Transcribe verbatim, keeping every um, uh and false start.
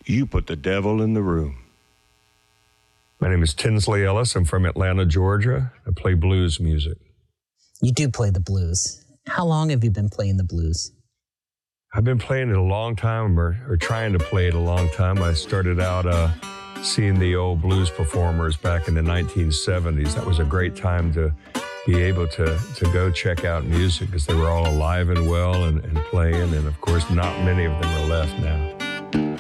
you put the devil in the room. My name is Tinsley Ellis. I'm from Atlanta, Georgia. I play blues music. You do play the blues. How long have you been playing the blues? I've been playing it a long time, or, or trying to play it a long time. I started out uh, seeing the old blues performers back in the nineteen seventies. That was a great time to be able to, to go check out music because they were all alive and well and, and playing. And of course, not many of them are left now.